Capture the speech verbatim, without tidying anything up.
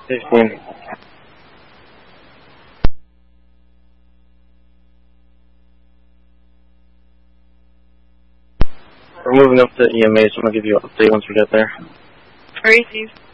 fifteen. We're moving up to E M A, so I'm going to give you an update once we get there. Alright, Steve.